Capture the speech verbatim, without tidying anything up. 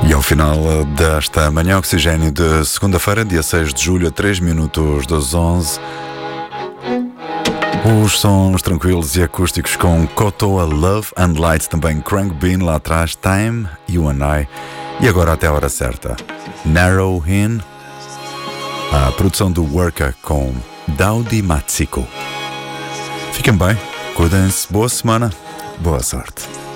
E ao final desta manhã oxigênio de segunda-feira, dia seis de julho, a três minutos das onze, os sons tranquilos e acústicos com Kotoa, Love and Light, também Crank Bean lá atrás, Time, You and I, e agora até a hora certa, Narrow In, a produção do Worker com Daudi Matsiko. Fiquem bem, cuidem-se, boa semana, boa sorte.